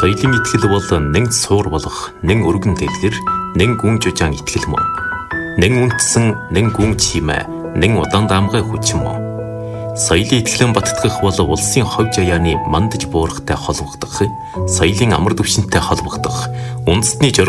Соёлын итгэл бол нэг суур болох, нэг өргөн дэглэр, нэг гүн жужаан итгэл мөн. Нэг үнтсэн, нэг гүн чимээ, нэг удаан даамгай хүч мөн. Соёлын итгэлэн баттгах бол улсын ховж аяаны мандаж буурахтай холбогдох, соёлын амар түвшинтэй холбогдох, үндэстний